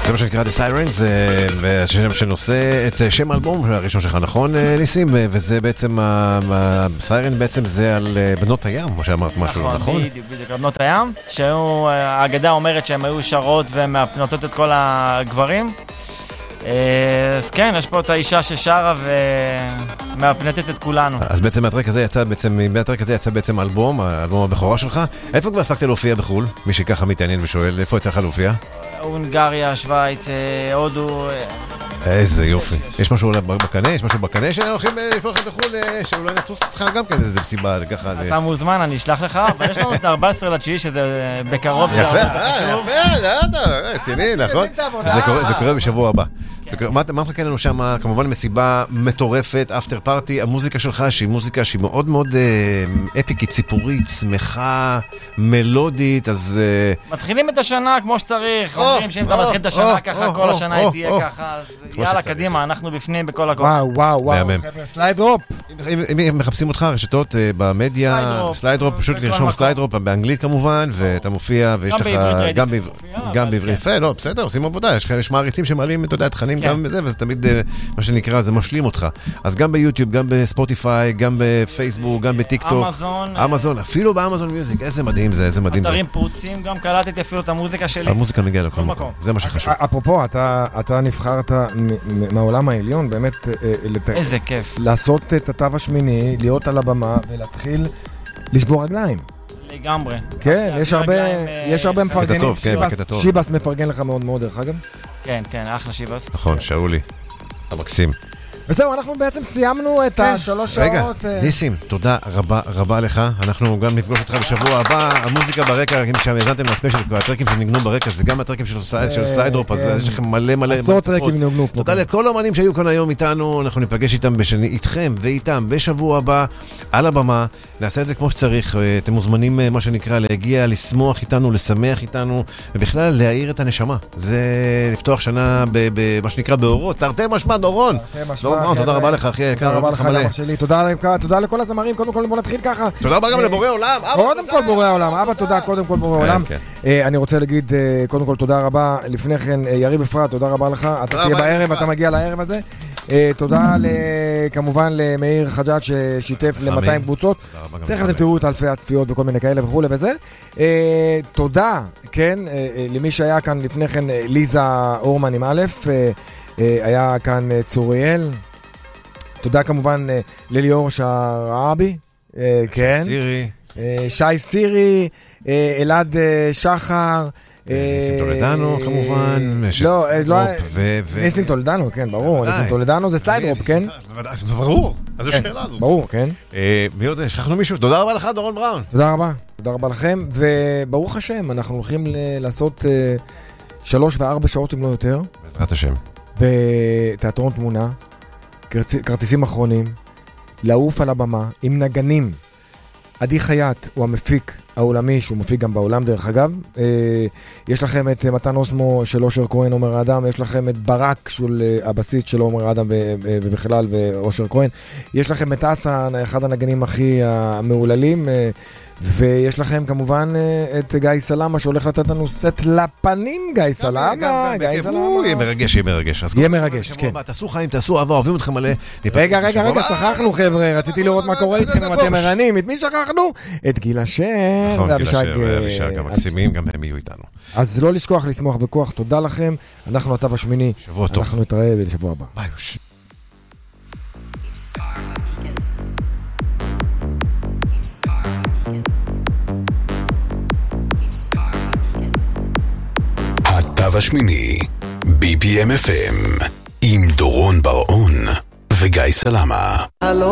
זה מה שנקרא The Sirens, והשם שנושא את שם האלבום הראשון שלך, נכון ניסים? וזה בעצם, הסיירן בעצם זה על בנות הים, כמו שאמרת משהו, נכון? בדיוק, על בנות הים, האגדה אומרת שהן היו שרות ומאפנותות את כל הגברים. אז כן, יש פה את האישה ששרה ומאפנתת את כולנו. אז בעצם מהטרק הזה יצא בעצם האלבום הבכורה שלך. איפה כבר הספקת להופיע בחול? מי שככה מתעניין ושואל, איפה יצא לך להופיע? הונגריה, שוויץ, הודו. איזה יופי. יש משהו בקנה? יש משהו בקנה שהולכים לפרוח בחול שאולי נטוס איתך גם כן איזה מסיבה ככה? אתה מוזמן, אני אשלח לך, אבל יש לנו את 14/9 שזה בקרוב. יפה, רציני, נכון? זה קורה בשבוע הבא. מה מחכה לנו שם? כמובן מסיבה מטורפת, אפטר פארטי, המוזיקה שלך שהיא מוזיקה שהיא מאוד מאוד אפיקית, ציפורית, שמחה, מלודית, אז... מתחילים את השנה כמו שצריך, אומרים שאם אתה מתחיל את השנה ככה, כל השנה היא תהיה ככה, יאללה, קדימה, אנחנו בפנים בכל הכל. וואו, חבר'ה, סליידרופ. אם מחפשים אותך רשתות במדיה, סליידרופ, פשוט לרשום סליידרופ, באנגלית כמובן, ואתה מופיע, ויש לך גם בעברית, יפה, לא, בסדר, עושים עבודה, יש מעריצים שמעלים, אתה יודע, תכנים גם בזה, וזה תמיד, מה שנקרא, זה משלים אותך. אז גם ביוטיוב, גם בספוטיפיי, גם בפייסבוק, גם בטיקטוק, אמזון, אפילו באמזון מיוזיק, איזה מדהים זה, איזה מדהים זה. אתרים פרוצים, גם קלטתי אפילו את המוזיקה שלי. המוזיקה מגיעה לכל מקום, זה מה שחשוב. אפרופו, אתה נבחרת מהעולם העליון, באמת, איזה כיף. לעשות את התו השמיני, להיות על הבמה ולהתחיל לשבור רגליים. לגמרי. כן, יש הרבה מפרגנים. שיבס מפרגן לך מאוד מאוד, דרך אגב. כן, אחלה שיבס. נכון, שאולי, המקסים. וזהו, אנחנו בעצם סיימנו את 3 שעות. רגע, ניסים, תודה רבה לך. אנחנו גם נפגוש אותך בשבוע הבא. המוזיקה ברקע, אם שהאזנתם לספיישל, הטרקים שנגנו ברקע, זה גם הטרקים של סליידרופ, אז יש לכם מלא. עשרות טרקים נגנו. תודה לכל האמנים שהיו כאן היום איתנו. אנחנו ניפגש איתכם ואיתם בשבוע הבא על הבמה. נעשה את זה כמו שצריך. אתם מוזמנים, מה שנקרא, להגיע, לשמוח איתנו, לשמח איתנו, ובכלל להאיר את הנשמה. זה לפתוח שנה במה שנקרא באורות. תרתי משמע, דורון. תודה רבה לך, אחי היקר. תודה רבה לך, אבא שלי. תודה לכל הזמרים. קודם כל, בוא נתחיל ככה. תודה רבה גם לבורא עולם. קודם כל בורא עולם. אבא, תודה. קודם כל בורא עולם. אני רוצה להגיד, קודם כל, תודה רבה. לפני כן, יריב אפרת, תודה רבה לך. אתה תהיה בערב, אתה מגיע לערב הזה. תודה כמובן למאיר חג'אג' ששיתף ל-200 קבוצות. תכף אתם תראו את אלפי הצפיות וכל מיני כאלה וכו' וזה. תודה, כן, למי שהיה כאן לפני כן, ליזה אורמן עם א', היה כאן צוריאל. תודה כמובן לליאור שערבי, כן. שי סירי, אלעד שחר. ניסים טולדנו כמובן. לא, ניסים טולדנו, כן, ברור. ניסים טולדנו זה סליידרופ, כן? ברור, אז זו שאלה הזאת. ברור, כן. מי עוד? שכחנו מישהו? תודה רבה לך, דורון בראון. תודה רבה לכם, וברוך השם, אנחנו הולכים לעשות 3 ו4 שעות אם לא יותר. בעזרת השם. בתיאטרון תמונה, כרטיסים אחרונים, לעוף על הבמה, עם נגנים. עדי חייט הוא המפיק העולמי, שהוא מפיק גם בעולם דרך אגב. יש לכם את מתן אוסמו של אושר כהן, עומר האדם, יש לכם את ברק של הבסיס של עומר האדם ובכלל ואושר כהן. יש לכם את אסן, אחד הנגנים הכי המעוללים, ויש לכם כמובן את גיא סלמה שהולך לתת לנו סט לפנים. גיא סלמה, יהיה מרגש. יהיה מרגש, כן. תעשו חיים, תעשו אהבה, אוהבים אתכם מלא. רגע, שכחנו חבר'ה, רציתי לראות מה קורה איתכם אם אתם ערנים. את מי שכחנו? את גיל אשר. נכון, גיל אשר ואבישג המקסימים, גם הם יהיו איתנו. אז לא לשכוח, לשמוח וכוח. תודה לכם. אנחנו התו השמיני. שבוע טוב. אנחנו נתראה בשבוע הבא. ביי. התו השמיני, BPM FM, עם דורון בראון וגיא סלמה.